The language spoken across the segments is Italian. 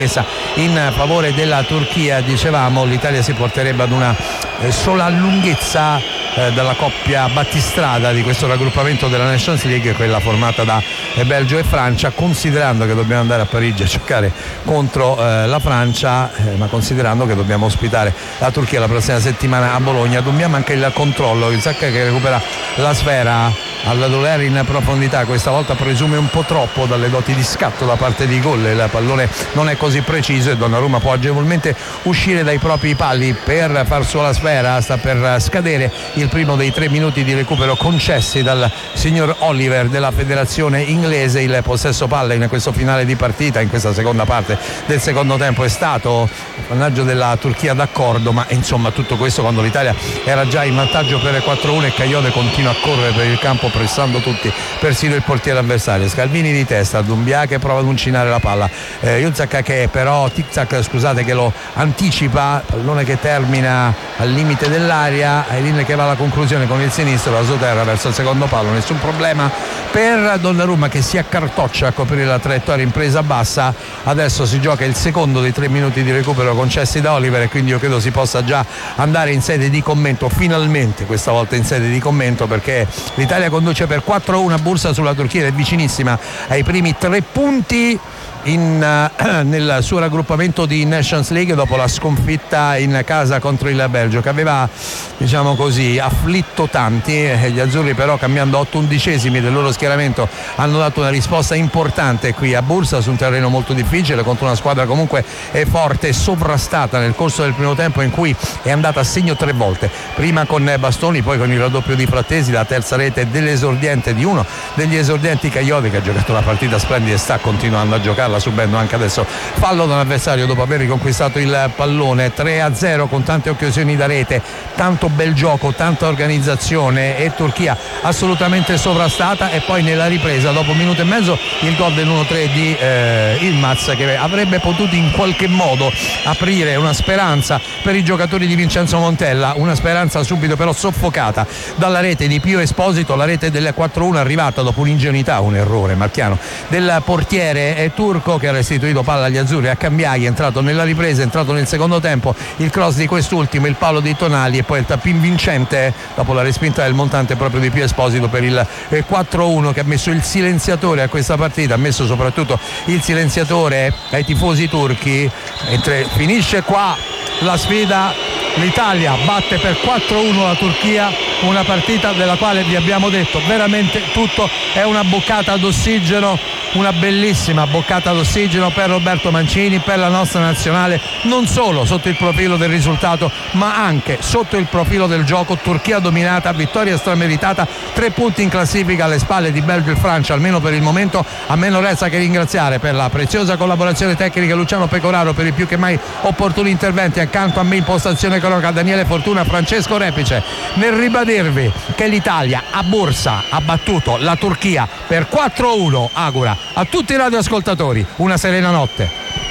in favore della Turchia. Dicevamo, l'Italia si porterebbe ad una sola lunghezza dalla coppia battistrada di questo raggruppamento della Nations League, quella formata da Belgio e Francia, considerando che dobbiamo andare a Parigi a giocare contro la Francia, ma considerando che dobbiamo ospitare la Turchia la prossima settimana a Bologna. Dobbiamo anche il controllo, il Zacca che recupera la sfera alla Doler in profondità, questa volta presume un po' troppo dalle doti di scatto da parte di Gol, il pallone non è così preciso e Donnarumma può agevolmente uscire dai propri pali per far sua la sfera. Sta per scadere il primo dei 3 minuti di recupero concessi dal signor Oliver della federazione inglese. Il possesso palla in questo finale di partita, in questa seconda parte del secondo tempo, è stato vantaggio della Turchia, d'accordo, ma insomma tutto questo quando l'Italia era già in vantaggio per 4-1 e Kayode continua a correre per il campo pressando tutti, persino il portiere avversario. Scalvini di testa, Doumbia che prova ad uncinare la palla, Yuzak che però che lo anticipa, pallone che termina al limite dell'area, Ailin che va alla conclusione con il sinistro, la sotterra verso il secondo palo, nessun problema per Donnarumma che si accartoccia a coprire la traiettoria in presa bassa. Adesso si gioca il secondo dei 3 minuti di recupero concessi da Oliver e quindi io credo si possa già andare in sede di commento, finalmente questa volta in sede di commento, perché l'Italia conduce per 4-1 a Bursa sulla Turchia, è vicinissima ai primi 3 punti nel suo raggruppamento di Nations League dopo la sconfitta in casa contro il Belgio che aveva, diciamo così, afflitto tanti. Gli azzurri però, cambiando 8/11 del loro schieramento, hanno dato una risposta importante qui a Bursa su un terreno molto difficile contro una squadra comunque forte e sovrastata nel corso del primo tempo, in cui è andata a segno 3 volte, prima con Bastoni, poi con il raddoppio di Frattesi, la terza rete dell'esordiente, di uno degli esordienti, Kayode, che ha giocato una partita splendida e sta continuando a giocarla, subendo anche adesso fallo da un avversario dopo aver riconquistato il pallone. 3-0 con tante occasioni da rete, tanto bel gioco, tanta organizzazione e Turchia assolutamente sovrastata. E poi nella ripresa, dopo 1 minuto e mezzo, il gol dell'1-3 di Yilmaz, che avrebbe potuto in qualche modo aprire una speranza per i giocatori di Vincenzo Montella, una speranza subito però soffocata dalla rete di Pio Esposito, la rete del 4-1 arrivata dopo un'ingenuità, un errore marchiano del portiere turco, che ha restituito palla agli azzurri a Cambiaghi, è entrato nella ripresa, è entrato nel secondo tempo, il cross di quest'ultimo, il palo di Tonali e poi il tappin vincente dopo la respinta del montante proprio di Pio Esposito per il 4-1, che ha messo il silenziatore a questa partita, ha messo soprattutto il silenziatore ai tifosi turchi. Mentre finisce qua la sfida, l'Italia batte per 4-1 la Turchia, una partita della quale vi abbiamo detto veramente tutto, è una boccata d'ossigeno, una bellissima boccata d'ossigeno per Roberto Mancini, per la nostra nazionale, non solo sotto il profilo del risultato ma anche sotto il profilo del gioco. Turchia dominata, vittoria strameritata, 3 punti in classifica alle spalle di Belgio e Francia, almeno per il momento. A me non resta che ringraziare per la preziosa collaborazione tecnica Luciano Pecoraro, per i più che mai opportuni interventi accanto a me in postazione cronaca Daniele Fortuna, Francesco Repice, nel ribadirvi che l'Italia a Bursa ha battuto la Turchia per 4-1. Augura a tutti i radioascoltatori una serena notte.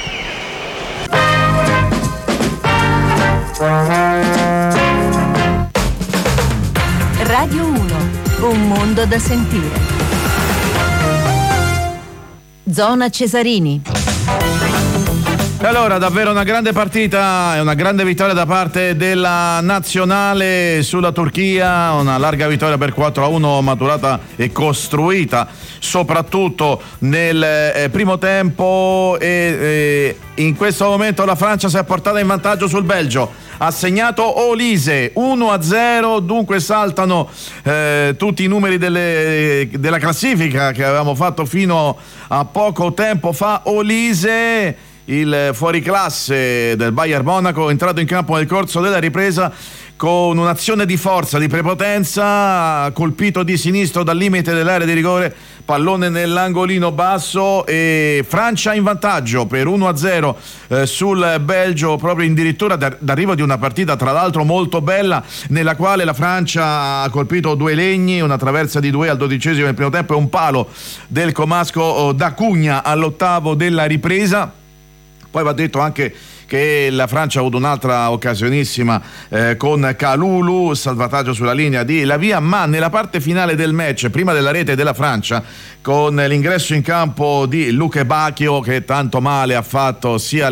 Radio 1, un mondo da sentire. Zona Cesarini. Allora, davvero una grande partita e una grande vittoria da parte della nazionale sulla Turchia, una larga vittoria per 4-1 maturata e costruita soprattutto nel primo tempo e in questo momento la Francia si è portata in vantaggio sul Belgio, ha segnato Olise 1-0, dunque saltano tutti i numeri della classifica che avevamo fatto fino a poco tempo fa. Olise, il fuoriclasse del Bayern Monaco, è entrato in campo nel corso della ripresa con un'azione di forza, di prepotenza, colpito di sinistro dal limite dell'area di rigore, pallone nell'angolino basso e Francia in vantaggio per 1-0 sul Belgio, proprio addirittura d'arrivo di una partita tra l'altro molto bella, nella quale la Francia ha colpito 2 legni, una traversa di 2 al 12° del primo tempo e un palo del comasco da Cugna all'8° della ripresa. Poi va detto anche che la Francia ha avuto un'altra occasionissima con Kalulu, salvataggio sulla linea di Lavia, ma nella parte finale del match, prima della rete della Francia, con l'ingresso in campo di Luque Bacchio, che tanto male ha fatto sia